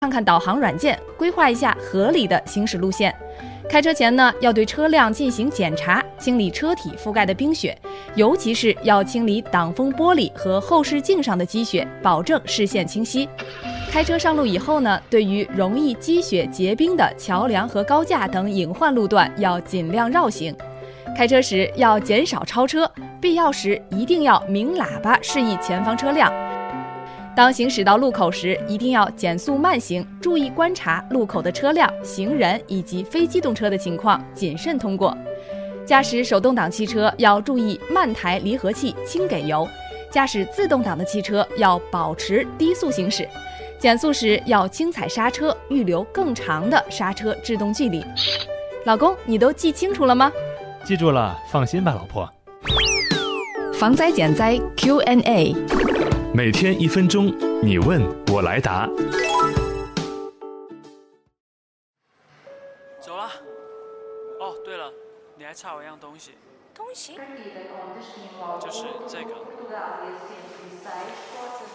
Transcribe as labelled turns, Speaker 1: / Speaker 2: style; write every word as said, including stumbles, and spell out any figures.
Speaker 1: 看看导航软件，规划一下合理的行驶路线。开车前呢，要对车辆进行检查，清理车体覆盖的冰雪，尤其是要清理挡风玻璃和后视镜上的积雪，保证视线清晰。开车上路以后呢，对于容易积雪结冰的桥梁和高架等隐患路段，要尽量绕行。开车时要减少超车，必要时一定要鸣喇叭示意前方车辆。当行驶到路口时，一定要减速慢行，注意观察路口的车辆、行人以及非机动车的情况，谨慎通过。驾驶手动挡汽车要注意慢抬离合器，轻给油；驾驶自动挡的汽车要保持低速行驶。减速时要轻踩刹车，预留更长的刹车制动距离。老公，你都记清楚了吗？
Speaker 2: 记住了，放心吧，老婆。
Speaker 1: 防灾减灾 Q and A，
Speaker 2: 每天一分钟，你问我来答。
Speaker 3: 走了。哦，对了，你还差我一样东西。
Speaker 4: 东西？
Speaker 3: 就是这个。